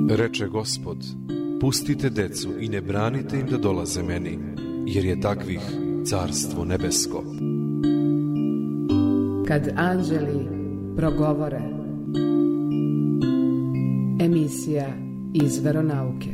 Reče Gospod, pustite decu i ne branite im da dolaze meni, jer je takvih carstvo nebesko. Kad anđeli progovore. Emisija iz veronauke.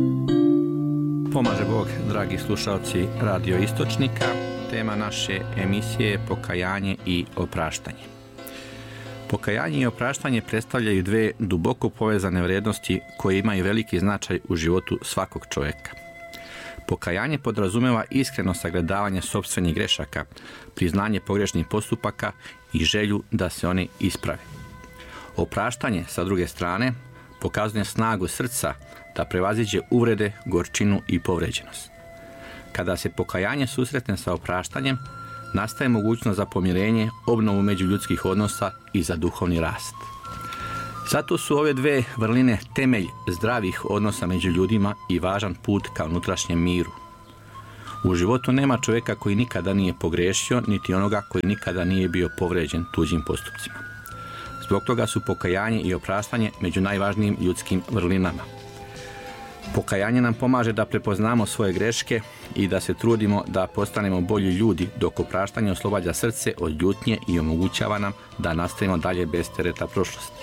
Pomaže Bog, dragi slušalci Radio Istočnika. Tema naše emisije je pokajanje i opraštanje. Pokajanje i opraštanje predstavljaju dve duboko povezane vrijednosti koje imaju veliki značaj u životu svakog čovjeka. Pokajanje podrazumeva iskreno sagledavanje sopstvenih grešaka, priznanje pogrešnih postupaka i želju da se oni isprave. Opraštanje, sa druge strane, pokazuje snagu srca da prevaziđe uvrede, gorčinu i povređenost. Kada se pokajanje susretne sa opraštanjem, nastaje mogućnost za pomirenje, obnovu međuljudskih odnosa i za duhovni rast. Zato su ove dve vrline temelj zdravih odnosa među ljudima i važan put ka unutrašnjem miru. U životu nema čovjeka koji nikada nije pogrešio, niti onoga koji nikada nije bio povređen tuđim postupcima. Zbog toga su pokajanje i opraštanje među najvažnijim ljudskim vrlinama. Pokajanje nam pomaže da prepoznamo svoje greške i da se trudimo da postanemo bolji ljudi, dok opraštanje oslobađa srce od ljutnje i omogućava nam da nastavimo dalje bez tereta prošlosti.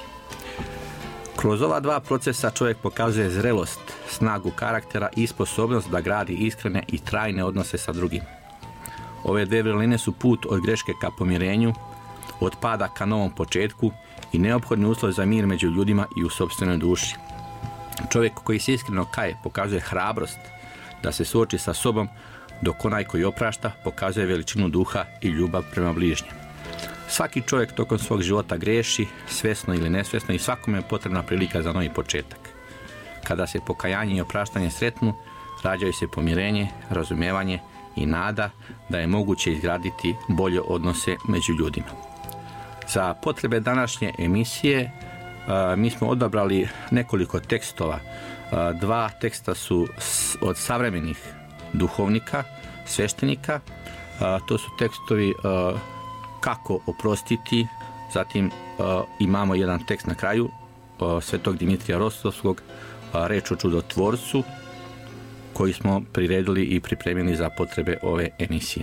Kroz ova dva procesa čovjek pokazuje zrelost, snagu karaktera i sposobnost da gradi iskrene i trajne odnose sa drugim. Ove dve vrline su put od greške ka pomirenju, od pada ka novom početku i neophodni uslov za mir među ljudima i u sopstvenoj duši. Čovjek koji se iskreno kaje pokazuje hrabrost da se suoči sa sobom, dok onaj koji oprašta pokazuje veličinu duha i ljubav prema bližnjem. Svaki čovjek tokom svog života greši, svjesno ili nesvjesno, i svakome je potrebna prilika za novi početak. Kada se pokajanje i opraštanje sretnu, rađaju se pomirenje, razumijevanje i nada da je moguće izgraditi bolje odnose među ljudima. Za potrebe današnje emisije mi smo odabrali nekoliko tekstova. Dva teksta su od savremenih duhovnika, sveštenika. To su tekstovi kako oprostiti. Zatim imamo jedan tekst na kraju svetog Dimitrija Rostovskog, reč o čudotvorcu, koji smo priredili i pripremili za potrebe ove emisije.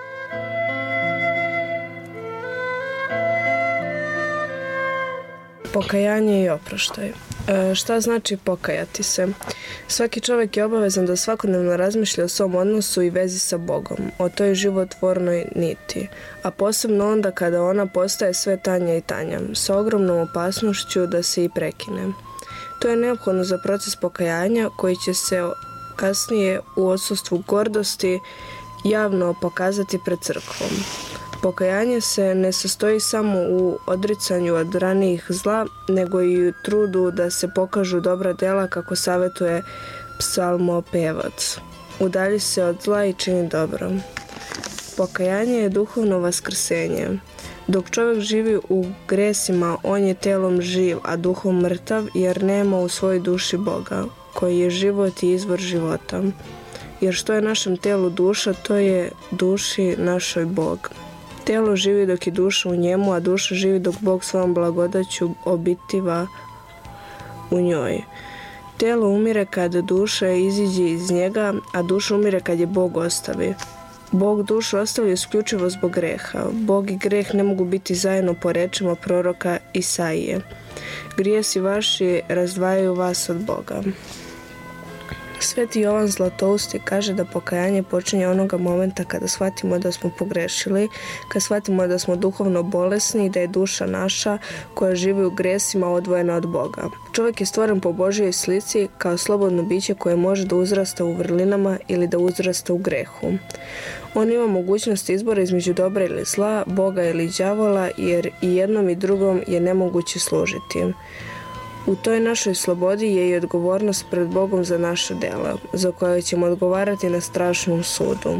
Pokajanje i oproštaj. Šta znači pokajati se? Svaki čovjek je obavezan da svakodnevno razmišlja o svom odnosu i vezi sa Bogom, o toj životvornoj niti, a posebno onda kada ona postaje sve tanja i tanja, sa ogromnom opasnošću da se i prekine. To je neophodno za proces pokajanja koji će se kasnije u odsustvu gordosti javno pokazati pred crkvom. Pokajanje se ne sastoji samo u odricanju od ranijih zla, nego i u trudu da se pokažu dobra djela, kako savjetuje psalmopevac. Udalji se od zla i čini dobro. Pokajanje je duhovno vaskrsenje. Dok čovjek živi u gresima, on je telom živ, a duhom mrtav, jer nema u svojoj duši Boga, koji je život i izvor života. Jer što je našem telu duša, to je duši našoj Bog. Telo živi dok je duša u njemu, a duša živi dok Bog svojom blagodaću obitiva u njoj. Telo umire kad duša iziđe iz njega, a duša umire kad je Bog ostavi. Bog dušu ostavlja isključivo zbog greha. Bog i greh ne mogu biti zajedno, po rečima proroka Isaije. Grijesi vaši razdvajaju vas od Boga. Sveti Jovan Zlatousti kaže da pokajanje počinje onoga momenta kada shvatimo da smo pogrešili, kad shvatimo da smo duhovno bolesni i da je duša naša koja živi u gresima odvojena od Boga. Čovjek je stvoren po Božjoj slici kao slobodno biće koje može da uzrasta u vrlinama ili da uzrasta u grehu. On ima mogućnost izbora između dobra ili zla, Boga ili đavola, jer i jednom i drugom je nemoguće služiti. U toj našoj slobodi je i odgovornost pred Bogom za naše djela, za koje ćemo odgovarati na strašnom sudu.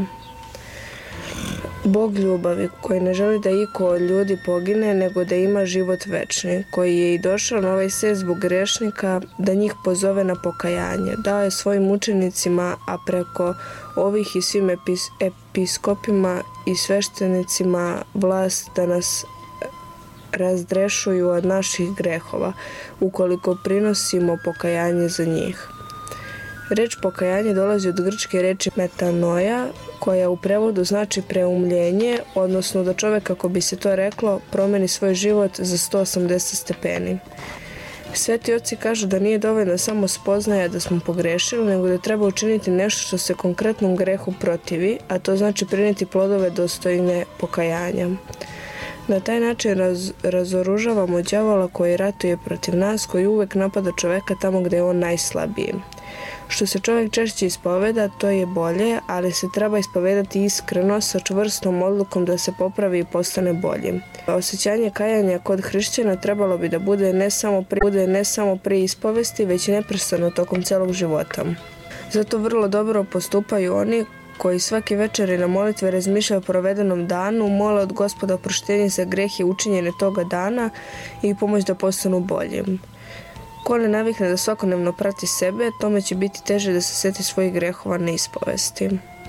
Bog ljubavi, koji ne želi da iko od ljudi pogine, nego da ima život večni, koji je i došao na ovaj svijet zbog grešnika, da njih pozove na pokajanje, dao je svojim učenicima, a preko ovih i svim episkopima i sveštenicima vlast da nas razdrešuju od naših grehova, ukoliko prinosimo pokajanje za njih. Reč pokajanje dolazi od grčke reči metanoja, koja u prevodu znači preumljenje, odnosno da čovjek, kako bi se to reklo, promeni svoj život za 180 stepeni. Sveti oci kažu da nije dovoljno samo spoznaja da smo pogrešili, nego da treba učiniti nešto što se konkretnom grehu protivi, a to znači prinijeti plodove dostojne pokajanja. Na taj način razoružavamo đavola koji ratuje protiv nas, koji uvek napada čoveka tamo gdje je on najslabiji. Što se čovjek češće ispoveda, to je bolje, ali se treba ispovedati iskreno sa čvrstom odlukom da se popravi i postane bolji. Osjećanje kajanja kod hrišćana trebalo bi da bude ne samo pri ispovesti, već i neprestano tokom celog života. Zato vrlo dobro postupaju oni koji svake večeri na molitve razmišljaju o provedenom danu, mole od Gospoda oproštenje za grehe učinjene toga dana i pomoć da postanu boljim. Ko ne navikne da svakodnevno prati sebe, tome će biti teže da se seti svojih grehova na ispovesti.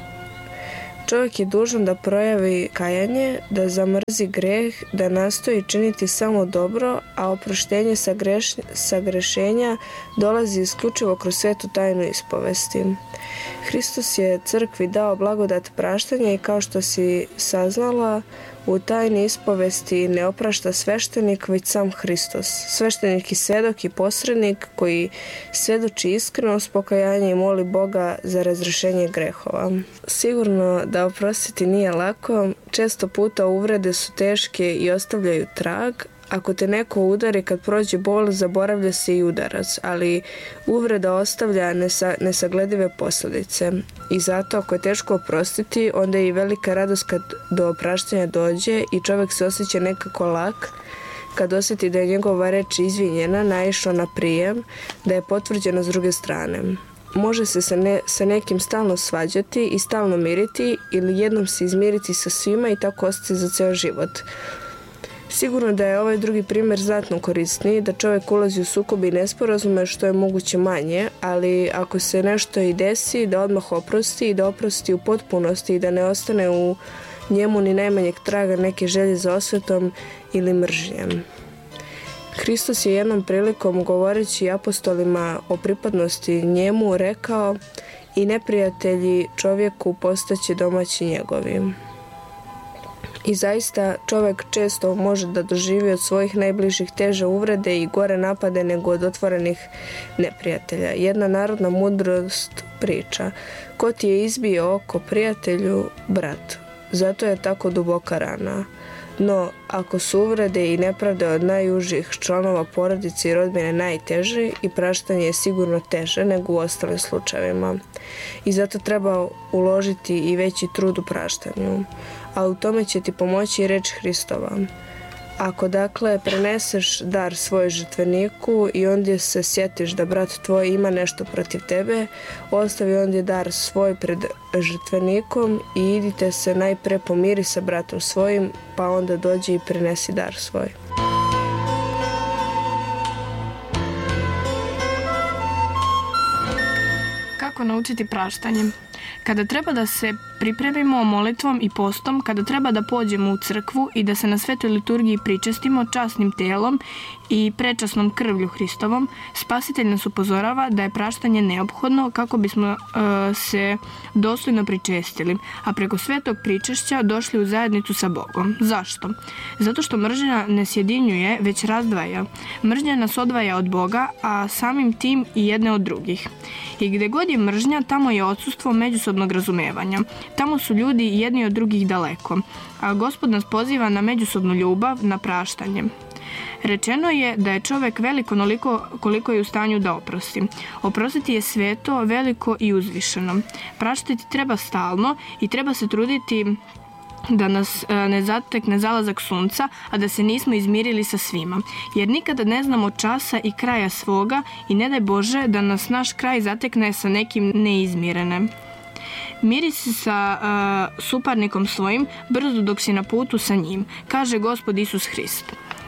Čovjek je dužan da projavi kajanje, da zamrzi greh, da nastoji činiti samo dobro, a oproštenje sagrešenja dolazi isključivo kroz svetu tajnu ispovesti. Hristos je crkvi dao blagodat praštanja i kao što si saznala, u tajni ispovesti ne oprašta sveštenik, već sam Hristos. Sveštenik i svedok i posrednik koji svedoči iskreno s pokajanjem i moli Boga za razrešenje grehova. Sigurno da oprostiti nije lako, često puta uvrede su teške i ostavljaju trag. Ako te neko udari, kad prođe bol, zaboravlja se i udarac, ali uvreda ostavlja nesagledive posljedice. I zato, ako je teško oprostiti, onda je i velika radost kad do opraštanja dođe i čovjek se osjeća nekako lak, kad osjeti da je njegova reč izvinjena, naišla na prijem, da je potvrđena s druge strane. Može se sa nekim stalno svađati i stalno miriti ili jednom se izmiriti sa svima i tako ostati za ceo život. Sigurno da je ovaj drugi primjer znatno korisniji, da čovjek ulazi u sukob i nesporazume što je moguće manje, ali ako se nešto i desi, da odmah oprosti i da oprosti u potpunosti i da ne ostane u njemu ni najmanjeg traga neke želje za osvetom ili mržnjem. Hristos je jednom prilikom, govoreći apostolima o pripadnosti njemu, rekao: i neprijatelji čovjeku postaće domaći njegovi. I zaista čovjek često može da doživi od svojih najbližih teže uvrede i gore napade nego od otvorenih neprijatelja. Jedna narodna mudrost priča: ko ti je izbio oko, prijatelju, brat. Zato je tako duboka rana. No, ako su uvrede i nepravde od najužih članova porodice i rodbine najteže, i praštanje je sigurno teže nego u ostalim slučajevima. I zato treba uložiti i veći trud u praštanju. A u tome će ti pomoći i reč Hristova. Ako dakle preneseš dar svoj žrtveniku i ondje se sjetiš da brat tvoj ima nešto protiv tebe, ostavi ondje dar svoj pred žrtvenikom i idite se najpre pomiri sa bratom svojim, pa onda dođi i prenesi dar svoj. Kako naučiti praštanje? Kada treba da se pripremimo molitvom i postom, kada treba da pođemo u crkvu i da se na svetoj liturgiji pričestimo časnim telom i prečasnom krvlju Hristovom, Spasitelj nas upozorava da je praštanje neophodno kako bismo se dostojno pričestili, a preko svetog pričešća došli u zajednicu sa Bogom. Zašto? Zato što mržnja ne sjedinjuje, već razdvaja. Mržnja nas odvaja od Boga, a samim tim i jedne od drugih. I gdje god je mržnja, tamo je odsustvo međusobnog razumevanja. Tamo su ljudi jedni od drugih daleko, a Gospod nas poziva na međusobnu ljubav, na praštanje. Rečeno je da je čovjek velik onoliko koliko je u stanju da oprosti. Oprostiti je sveto, veliko i uzvišeno. Praštati treba stalno i treba se truditi da nas ne zatekne zalazak sunca, a da se nismo izmirili sa svima. Jer nikada ne znamo časa i kraja svoga i ne daj Bože da nas naš kraj zatekne sa nekim neizmirenim. Miri se sa suparnikom svojim brzo dok si na putu sa njim, kaže Gospod Isus Hrist.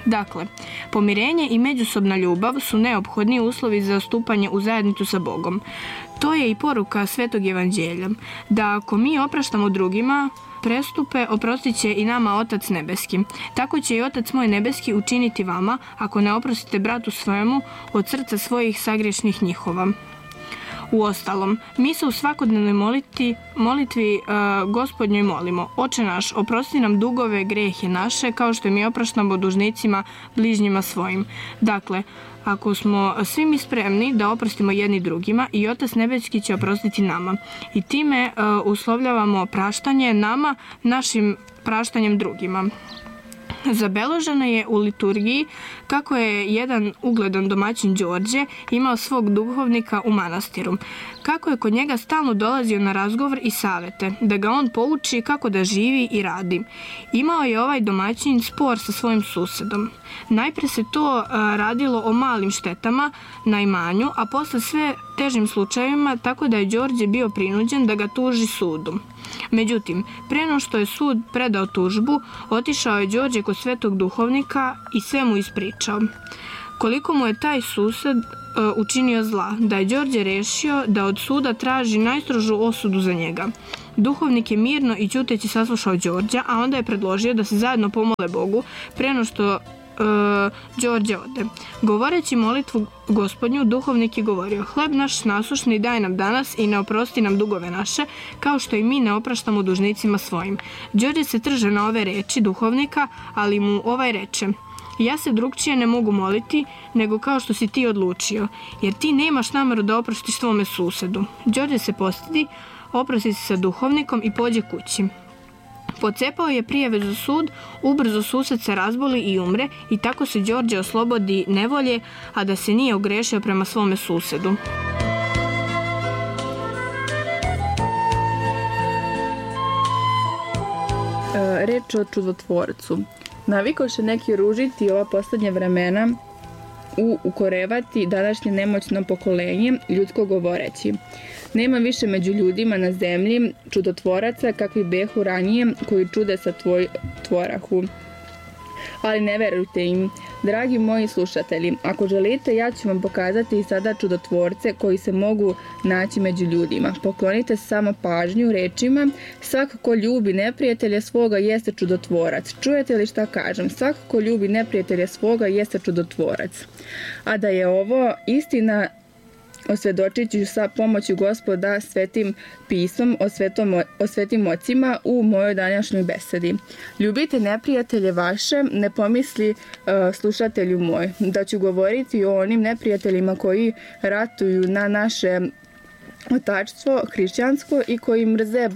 Dakle, pomirenje i međusobna ljubav su neophodni uslovi za stupanje u zajednicu sa Bogom. To je i poruka Svetog evanđelja, da ako mi opraštamo drugima prestupe, oprostit će i nama Otac nebeski. Tako će i Otac moj nebeski učiniti vama, ako ne oprostite bratu svojemu od srca svojih sagriješnih njihova. Uostalom, mi se u svakodnevnoj molitvi Gospodnjoj molimo: Oče naš, oprosti nam dugove, grehe naše, kao što mi opraštamo dužnicima bližnjima svojim. Dakle, ako smo svi mi spremni da oprostimo jedni drugima, i Otac nebeski će oprostiti nama. I time uslovljavamo praštanje nama, našim praštanjem drugima. Zabeleženo je u liturgiji kako je jedan ugledan domaćin Đorđe imao svog duhovnika u manastiru. Kako je kod njega stalno dolazio na razgovor i savete, da ga on pouči kako da živi i radi. Imao je ovaj domaćin spor sa svojim susedom. Najpre se to radilo o malim štetama na imanju, a posle sve težim slučajevima, tako da je Đorđe bio prinuđen da ga tuži sudu. Međutim, pre no što je sud predao tužbu, otišao je Đorđe kod svetog duhovnika i sve mu ispričao. Koliko mu je taj sused učinio zla, da je Đorđe rešio da od suda traži najstrožu osudu za njega. Duhovnik je mirno i ćuteći saslušao Đorđa, a onda je predložio da se zajedno pomole Bogu pre no što Đorđe ode. Govoreći molitvu Gospodnju, duhovnik je govorio: Hleb naš nasušni daj nam danas i ne oprosti nam dugove naše, kao što i mi ne opraštamo dužnicima svojim. Đorđe se trže na ove reči duhovnika, ali mu ovaj reče: Ja se drugčije ne mogu moliti, nego kao što si ti odlučio, jer ti nemaš nameru da oprostiš svome susedu. Đorđe se postidi, oprosti se sa duhovnikom i pođe kući. Pocepao je prijave za sud, ubrzo sused se razboli i umre, i tako se Đorđe oslobodi nevolje, a da se nije ogrešio prema svome susedu. Reč o čudotvorcu. Navikoše neki ružiti ova poslednja vremena ukorevati današnje nemoćno pokolenje, ljudsko govoreći: Nema više među ljudima na zemlji čudotvoraca kakvi behu ranije, koji čude sa tvorahu. Ali ne verujte im. Dragi moji slušatelji, ako želite, ja ću vam pokazati i sada čudotvorce koji se mogu naći među ljudima. Poklonite samo pažnju rečima: svako ko ljubi neprijatelja svoga jeste čudotvorac. Čujete li šta kažem? Svako ko ljubi neprijatelja svoga jeste čudotvorac. A da je ovo istina, osvedočit ću sa pomoću Gospoda svetim pisom o svetim ocima u mojoj današnjoj besedi. Ljubite neprijatelje vaše, ne pomisli slušatelju moj, da ću govoriti o onim neprijateljima koji ratuju na naše otačstvo hrišćansko i koji mrze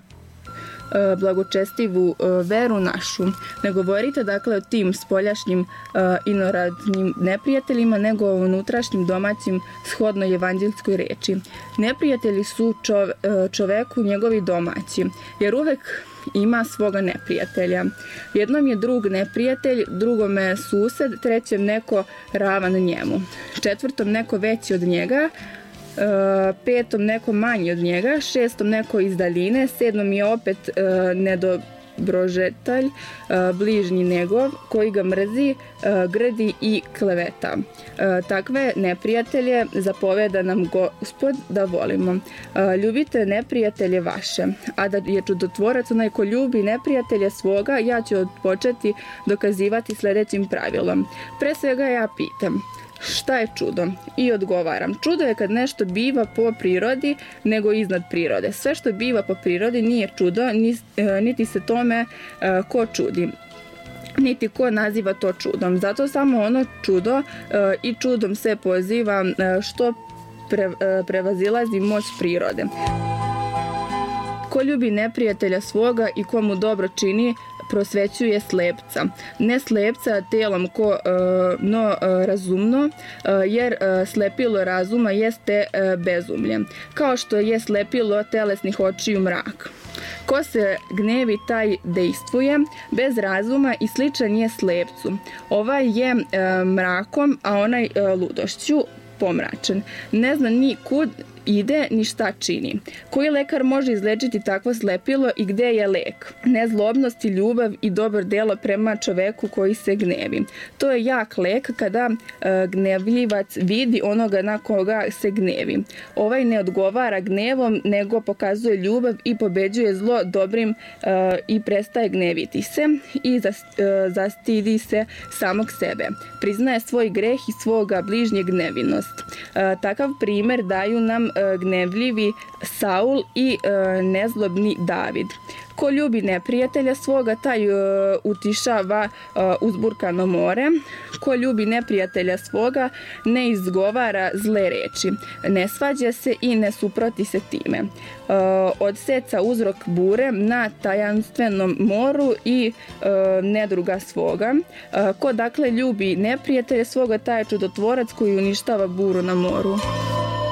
blagočestivu veru našu. Ne govorite dakle o tim spoljašnjim inoradnim neprijateljima, nego o unutrašnjim domaćim shodno evanđelskoj reči. Neprijatelji su čoveku njegovi domaći, jer uvek ima svoga neprijatelja. Jednom je drug neprijatelj, drugome sused, trećem neko ravan njemu, četvrtom neko veći od njega, petom neko manji od njega, šestom neko iz daljine, sedmom je opet nedobrožetalj, bližnji njegov, koji ga mrzi, grdi i kleveta. Takve neprijatelje zapoveda nam Gospod da volimo. Ljubite neprijatelje vaše, a da je čudotvorac onaj ko ljubi neprijatelja svoga, ja ću početi dokazivati sljedećim pravilom. Pre svega ja pitam: šta je čudo? I odgovaram: čudo je kad nešto biva po prirodi nego iznad prirode. Sve što biva po prirodi nije čudo, niti se tome ko čudi, niti ko naziva to čudom. Zato samo ono čudo i čudom se poziva što prevazilazi moć prirode. Ko ljubi neprijatelja svoga i komu dobro čini, prosvećuje slepca. Ne slepca telom no razumno, jer slepilo razuma jeste bezumlje, kao što je slepilo telesnih očiju mrak. Ko se gnevi, taj dejstvuje bez razuma i sličan je slepcu. Ovaj je mrakom, a onaj ludošću pomračen. Ne zna ni kud ide ni šta čini. Koji lekar može izlečiti takvo slepilo i gde je lek? Nezlobnost i ljubav i dobro delo prema čoveku koji se gnevi. To je jak lek kada gnevljivac vidi onoga na koga se gnevi. Ovaj ne odgovara gnevom, nego pokazuje ljubav i pobeđuje zlo dobrim i prestaje gneviti se i zastidi se samog sebe. Priznaje svoj greh i svoga bližnjeg nevinost. Takav primer daju nam gnevljivi Saul i nezlobni David. Ko ljubi neprijatelja svoga, taj utišava uzburkano more. Ko ljubi neprijatelja svoga, ne izgovara zle reči. Ne svađa se i ne suproti se time. Odseca uzrok bure na tajanstvenom moru i nedruga svoga. Ko dakle ljubi neprijatelja svoga, taj je čudotvorac koji uništava buru na moru.